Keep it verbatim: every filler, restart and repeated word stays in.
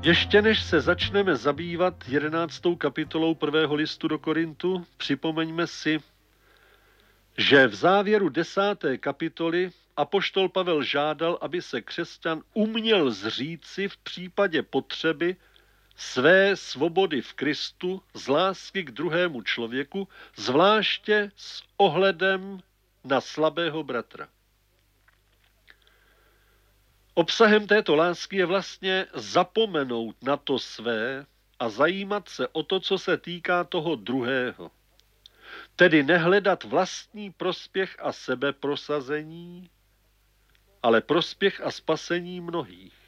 Ještě než se začneme zabývat jedenáctou kapitolou prvého listu do Korintu, připomeňme si, že v závěru desáté kapitoly apoštol Pavel žádal, aby se křesťan uměl zříci v případě potřeby své svobody v Kristu z lásky k druhému člověku, zvláště s ohledem na slabého bratra. Obsahem této lásky je vlastně zapomenout na to své a zajímat se o to, co se týká toho druhého. Tedy nehledat vlastní prospěch a sebeprosazení, ale prospěch a spasení mnohých.